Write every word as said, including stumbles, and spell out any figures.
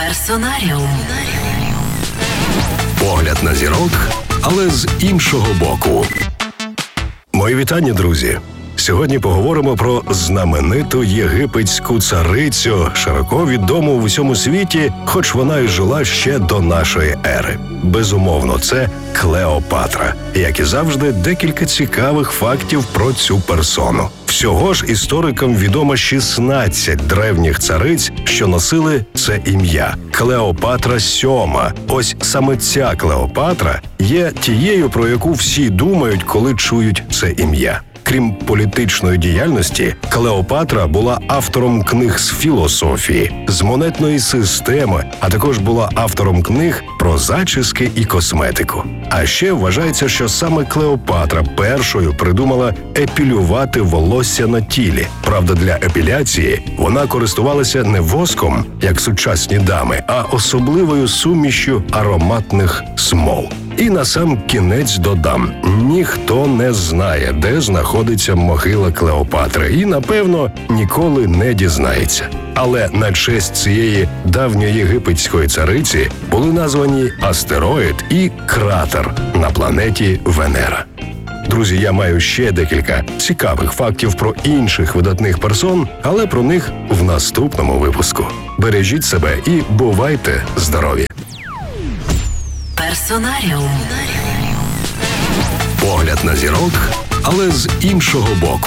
Персонаріум. Погляд на зірок, але з іншого боку. Мої вітання, друзі! Сьогодні поговоримо про знамениту єгипетську царицю, широко відому в усьому світі, хоч вона і жила ще до нашої ери. Безумовно, це Клеопатра. Як і завжди, декілька цікавих фактів про цю персону. Всього ж історикам відомо шістнадцять древніх цариць, що носили це ім'я – Клеопатра сьома. Ось саме ця Клеопатра є тією, про яку всі думають, коли чують це ім'я. Крім політичної діяльності, Клеопатра була автором книг з філософії, з монетної системи, а також була автором книг про зачіски і косметику. А ще вважається, що саме Клеопатра першою придумала епілювати волосся на тілі. Правда, для епіляції вона користувалася не воском, як сучасні дами, а особливою сумішю ароматних смол. І на сам кінець додам, ніхто не знає, де знаходиться могила Клеопатри, і, напевно, ніколи не дізнається. Але на честь цієї давньоєгипетської цариці були названі астероїд і кратер на планеті Венера. Друзі, я маю ще декілька цікавих фактів про інших видатних персон, але про них в наступному випуску. Бережіть себе і бувайте здорові! Персонаріум. Погляд на зірок, але з іншого боку.